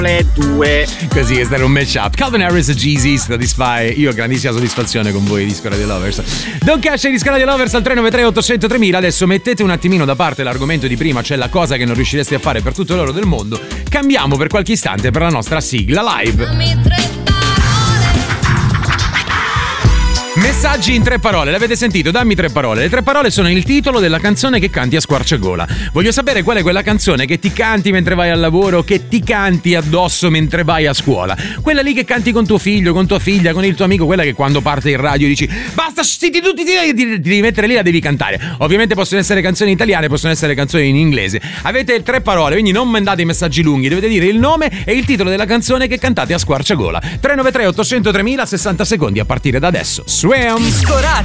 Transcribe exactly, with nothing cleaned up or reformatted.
le due. Così è stato un matchup. Calvin Harris e Jeezy, Satisfy. Io ho grandissima soddisfazione con voi, Disco Radio Lovers. Don Cash e Disco Radio Lovers al tre nove tre otto zero zero tremila. Adesso mettete un attimino da parte l'argomento di prima, cioè la cosa che non riuscireste a fare per tutto l'oro del mondo. Cambiamo per qualche istante per la nostra sigla live. Messaggi in tre parole, l'avete sentito? Dammi tre parole. Le tre parole sono il titolo della canzone che canti a squarciagola. Voglio sapere qual è quella canzone che ti canti mentre vai al lavoro, che ti canti addosso mentre vai a scuola. Quella lì che canti con tuo figlio, con tua figlia, con il tuo amico, quella che quando parte il radio dici basta, zitti tutti, ti devi mettere lì, la devi cantare. Ovviamente possono essere canzoni italiane, possono essere canzoni in inglese. Avete tre parole, quindi non mandate i messaggi lunghi, dovete dire il nome e il titolo della canzone che cantate a squarciagola. tre nove tre otto zero zero tremila, sessanta secondi a partire da adesso. Swam!